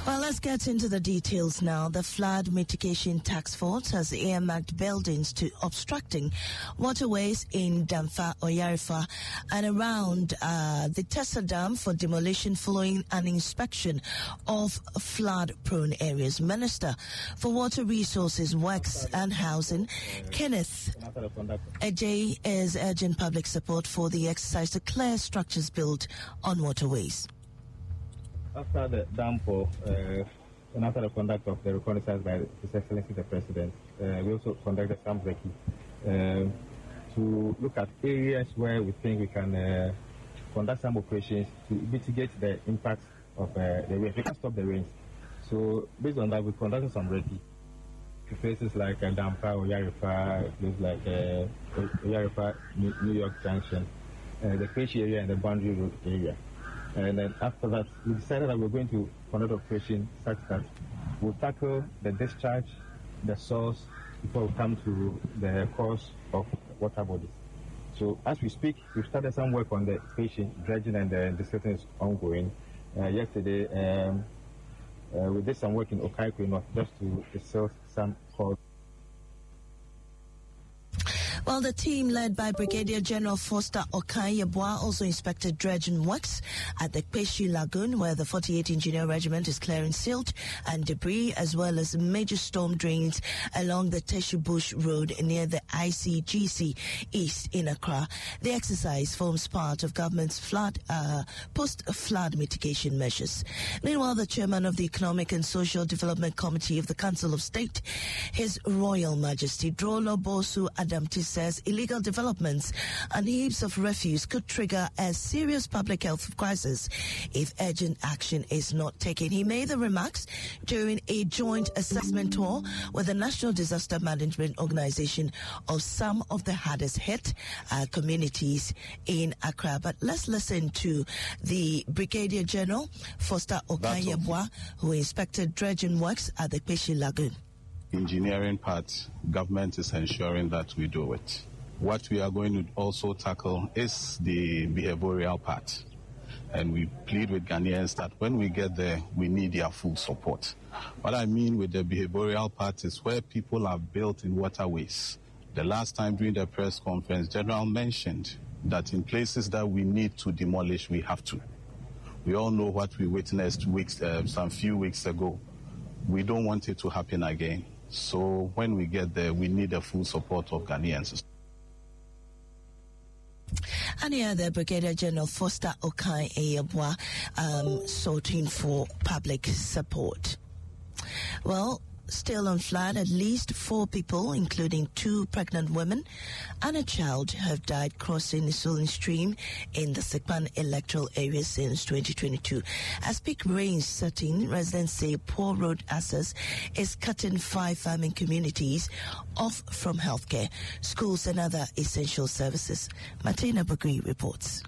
Well, let's get into the details now. The Flood Mitigation Task Force has earmarked buildings to obstructing waterways in Damfa, Oyarifa, and around the Tessa Dam for demolition following an inspection of flood-prone areas. Minister for Water Resources, Works and Housing, Kenneth Ejay, is urging public support for the exercise to clear structures built on waterways. After the dam for and after the conduct of the reconnaissance by His Excellency the President, we also conducted some recce to look at areas where we think we can conduct some operations to mitigate the impact of the rain. We can stop the rains. So based on that, we conducted some recce to places like Dampa, Oyarifa, places like Oyarifa, New York Junction, the Keshi area and the Boundary Road area. And then after that, we decided that we're going to conduct operation such that we'll tackle the discharge, the source, before we come to the cause of water bodies. So as we speak, we've started some work on the patient dredging, and the discussion is ongoing. Yesterday, we did some work in Okaikwe North just to seal some calls. Well, the team led by Brigadier General Foster Okan-Yeboah also inspected dredging works at the Peshi Lagoon, where the 48th Engineer Regiment is clearing silt and debris, as well as major storm drains along the Teshi Bush Road near the ICGC East in Accra. The exercise forms part of government's post-flood mitigation measures. Meanwhile, the chairman of the Economic and Social Development Committee of the Council of State, His Royal Majesty Drolo Bosu Adamti, says illegal developments and heaps of refuse could trigger a serious public health crisis if urgent action is not taken. He made the remarks during a joint assessment tour with the National Disaster Management Organization of some of the hardest hit communities in Accra. But let's listen to the Brigadier General Foster Okan-Yeboah, who inspected dredging works at the Peshi Lagoon. Engineering part, government is ensuring that we do it. What we are going to also tackle is the behavioral part. And we plead with Ghanaians that when we get there, we need their full support. What I mean with the behavioral part is where people are built in waterways. The last time during the press conference, General mentioned that in places that we need to demolish, we have to. We all know what we witnessed some few weeks ago. We don't want it to happen again. So when we get there, we need the full support of Ghanaians. And here, the Brigadier General Foster Okan-Yeboah sorting for public support. Well, still on flood, at least 4 people, including 2 pregnant women and a child, have died crossing the Sulin Stream in the Sekpan electoral area since 2022. As peak rains set in, residents say poor road access is cutting 5 farming communities off from healthcare, schools and other essential services. Martina Bagri reports.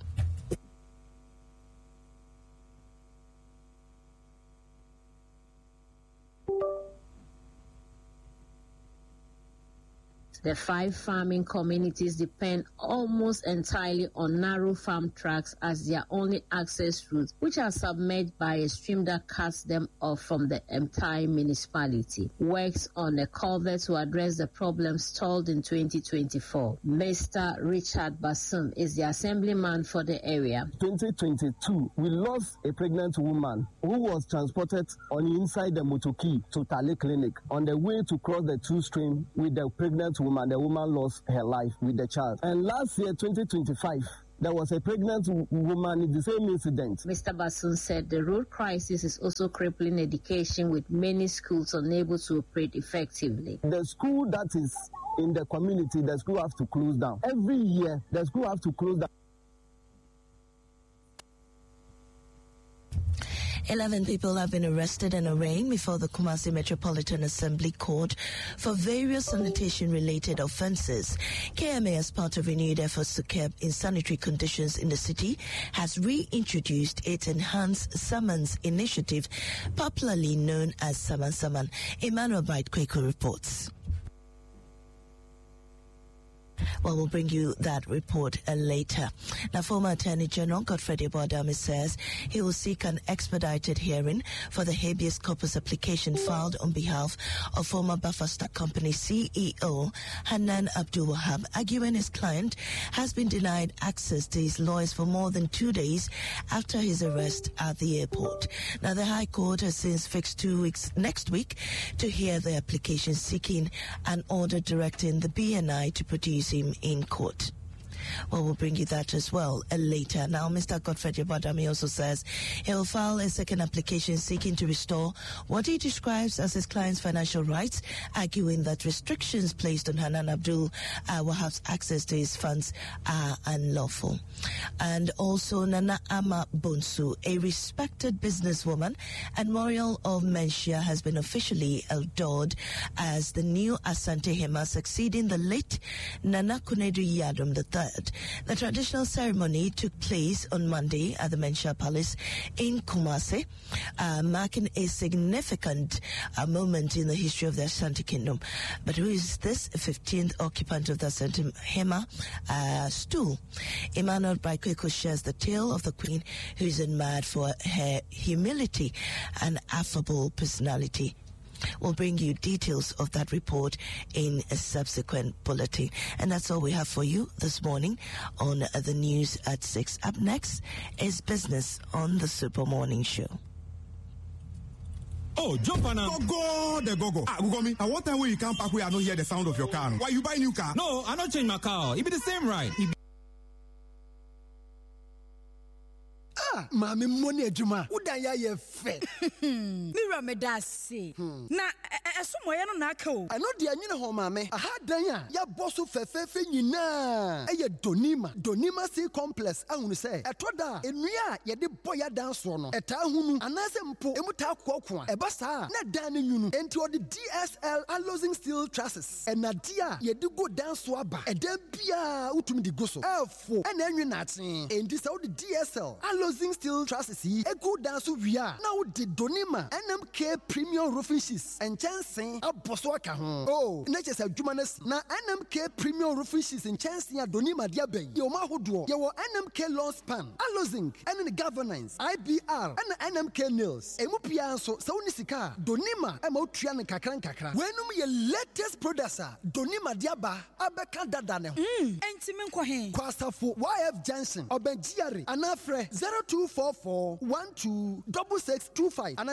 The 5 farming communities depend almost entirely on narrow farm tracks as their only access route, which are submerged by a stream that cuts them off from the entire municipality. Works on a culvert to address the problem stalled in 2024. Mr. Richard Basum is the assemblyman for the area. 2022, we lost a pregnant woman who was transported inside the Motoki to Tale Clinic. On the way to cross the 2 stream with the pregnant woman, the woman lost her life with the child. And last year, 2025, there was a pregnant woman in the same incident. Mr. Basson said the road crisis is also crippling education, with many schools unable to operate effectively. The school that is in the community, the school have to close down. Every year, the school have to close down. 11 people have been arrested and arraigned before the Kumasi Metropolitan Assembly Court for various sanitation-related offences. KMA, as part of renewed efforts to curb insanitary conditions in the city, has reintroduced its enhanced summons initiative, popularly known as Saman Saman. Emmanuel Bright Kweko reports. Well, we'll bring you that report later. Now, former Attorney General Godfred Yeboah-Dame says he will seek an expedited hearing for the habeas corpus application filed on behalf of former Buffer Company CEO Hanan Abdul Wahab, arguing his client has been denied access to his lawyers for more than 2 days after his arrest at the airport. Now, the High Court has since fixed 2 weeks next week to hear the application seeking an order directing the BNI to produce him in court. Well, we'll bring you that as well later. Now, Mr. Godfred Yeboah-Dame also says he'll file a second application seeking to restore what he describes as his client's financial rights, arguing that restrictions placed on Hanan Abdul Wahab's access to his funds are unlawful. And also, Nana Ama Bonsu, a respected businesswoman and Memorial of Menchia, has been officially adored as the new Asante Hema, succeeding the late Nana Kunedu Yadom III. The traditional ceremony took place on Monday at the Menchia Palace in Kumasi, marking a significant moment in the history of the Asante Kingdom. But who is this 15th occupant of the Asante Hema stool? Emmanuel Braikweko shares the tale of the Queen, who is admired for her humility and affable personality. We'll bring you details of that report in a subsequent bulletin. And that's all we have for you this morning on the news at 6. Up next is Business on the Super Morning Show. Oh, jump on go, the go. Ugomi, and what time will you come back where I don't hear the sound of your car? Why you buy new car? No, I don't change my car. It be the same ride. Mami money ejuma udanya ye fe mira me da se na esomo ye no na aka o ano de anyine ho mami aha dan ya boso fefefe nyina eye donima sea complex ahunu se etoda enua ye de boya dan so no eta hunu anase mpo emuta kokko a eba saa na dan ne nyunu enti odi DSL alloying steel trusses enadia ye de go dan so aba eda bia utumi di go so efo ena enwe na aten enti se odi DSL alloying steel trusses yi egu dan so wia na wo de donima NMK premium roofing sheets and chancing aboso aka ho oh na chese adwuma na NMK premium roofing sheets and chancing donima dia ben ye o ma hodo ye wo NMK lawn span alozing and the governance IBR and NMK nails emu pia so se woni sika donima e ma otua ne kakran wenum ye latest producer donima dia ba abeka dada ne ho enti me nkɔ he kwasafo YF Johnson obenjiare anafre 0244126625 and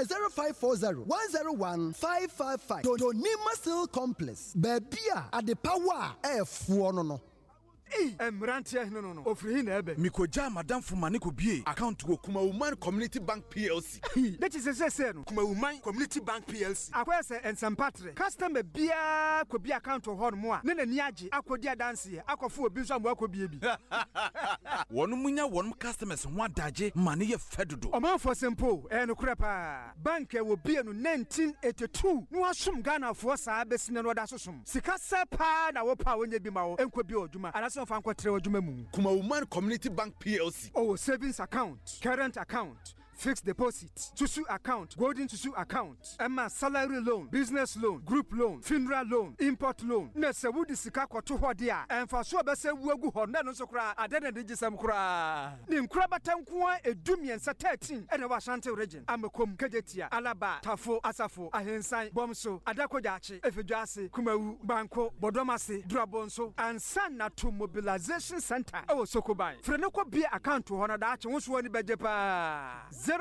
0540101555 Donima Steel Complex Babia at the power F1 no. Emrantia no ofri na ebe mikoja madam fumani ko bie account go Kuma Woman Community Bank PLC that is say no Kuma Woman Community Bank PLC akwese ensempatre customer bia ko bi account ho no mo a na ni age akodi adanse akofo obi so mo akobie bi wonu munya wonu customers ho adaje mane ye fedodo omanfo simple no krepa bank e wo bie no 1982 no asum Ghana fo saa besine no da sosom sika sepa na wo pa wonye bi ma wo enko bi oduma Kuma Woman Community Bank PLC. Oh, savings account, current account, fixed deposit, Tusu account, golden Tusu account, Emma salary loan, business loan, group loan, funeral loan, import loan. Nese wudi sika kwa tuho dia. Enfa so bese wuegu honda no sokra adene digisam kra. Ni nkra batankuwa edumi ensa 13 ene wa Ashanti region. Amekom Kejetia, Alaba, Tafo, Asafo, Ahensan, Bomso, Adakojachi, Efejuase, Kumawu, Banko, Bodomase, Drabonso, and Sanatu Mobilization Center. Ewo Sokobai. Frenoko bia account to honor da achi wonso woni bejepa.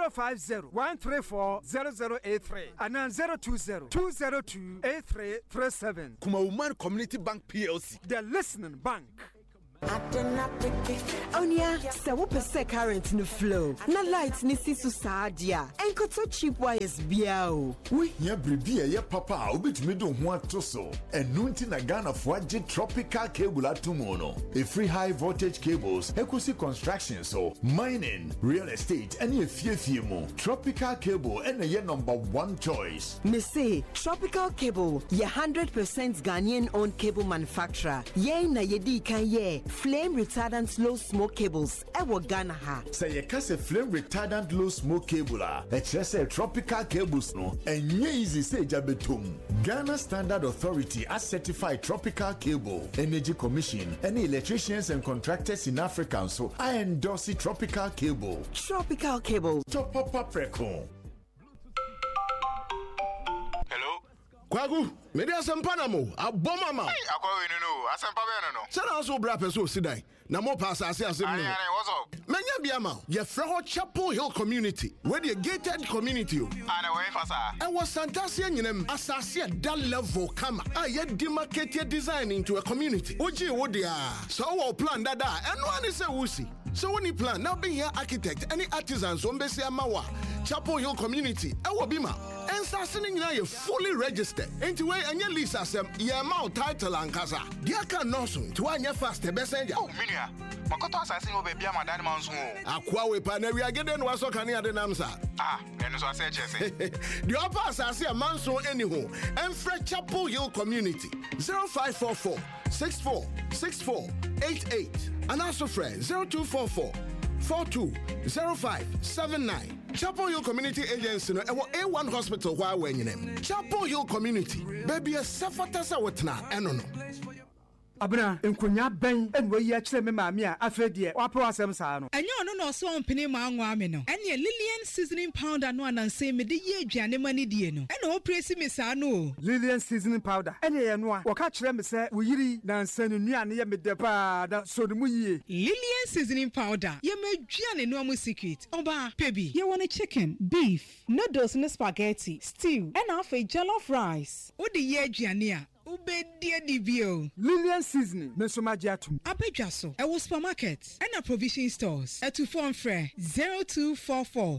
050-134-0083 and then 020-202-8337. Kuma Woman Community Bank PLC. The listening bank. Onya, se wo pese current no flow. Na light ni sisu saadia. Enkoto cheap wires bia o. We here bribi ye papa obetumi do ho ato so. Enu nti na Ghana fo age tropical cable atomo. A free high voltage cables, Ecosi construction so, mining, real estate, and ye fie mo. Tropical cable and ye #1 choice. Me say Tropical Cable, ye 100% Ghanaian owned cable manufacturer. Ye na ye di kan ye. flame retardant low smoke cables. Ewo Ghana ha. Say you can say flame retardant low smoke cable. Just say tropical cables no. And easy say jabetum. Ghana Standard Authority has certified tropical cable. Energy Commission. Any electricians and contractors in Africa so I endorse tropical cable. Tropical cable. Top up record. Hello. Kwagu, me dey Panamo. Aboma ma. Hey, akwa no. Asempa be no. Say na so bra person sidai. Na mo pass asem no. Aye, what's up? Menya bia ma. Ye frɛ Chapel Hill community. Where the gated community. Ana we fasa. E was Santasia nyinem asase that level kama. Ye demarcated design into a community. Oji wo dia. So our plan dada. Eno ani se wusi. So when you plan, now being here architect, any artisans, Ombesi Amawa, Chapel Hill community, Ewa Bima, and Sassing now you fully registered. Into way and your lease as ye amount title and casa. Diaka Nosun, to one year fast, the best angel. Oh, Minia, Makoto assassin will be my dad man's home. Aquawe Paneria getting was so can you the Namsa? Ah, then so I said, Jesse. The upper assassin a man so anyhow, and Fred Chapel Hill community 0544 64 88. And also friend 0244 420579. Chapel Hill Community Agency no A1 Hospital where we name. Chapel Hill Community. Baby a safatasa wetna eno no. Abra enkonya ben enwe yi akire me maami a afedie wapo asem saa no enyo no no so ompene ma anwa me no ene Lillian seasoning powder no ananse me de ye aduane mani die no ene o presi me saa no Lillian seasoning powder ene ye no a wo ka kire me se wo yiri nanse no nuane ye me de pa da so mu yie Lillian seasoning powder ye me aduane no am secret oba pebi ye want chicken beef noodles no spaghetti stew and afa jollof rice o de ye aduane a Ubedia dibio. Lillian seasoning. Mesomagiatum. Abejaso. Ewo supermarket. And a provision stores. At 0244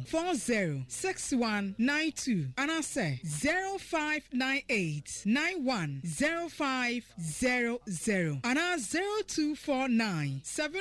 406192. And I say 0598 910500. And I 0249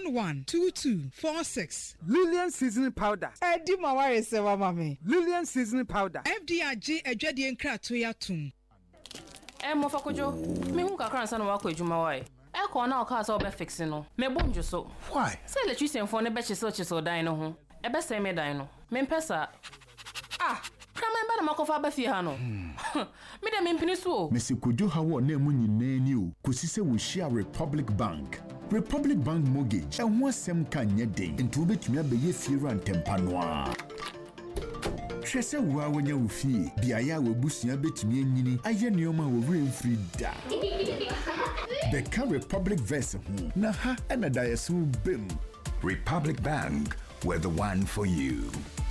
712246. Lillian seasoning powder. Edi mawari sewa mami. Lillian seasoning powder. FDRG ejadi enkra toyatum. Mofa kojo me hu kakra nsa no wakọ adwuma wai ko na o ka so be fix no me bonjo so why say electrician for ne be chisel dan no ho e be say me dan no me pesa kama mba na makofa ba fie ha no me de me mpini so Messi kojo ha wo na mu nyina ni o kosi se wo share Republic Bank mortgage e ho asem kan nye den nti obetumi abeye fie rantempa no a Chese wa wonya ufie bia ya wabusua betumi anyini aye neoma wo remfree da Beka Republic Verse na ha na dayesu bem Republic Bank, we're the one for you.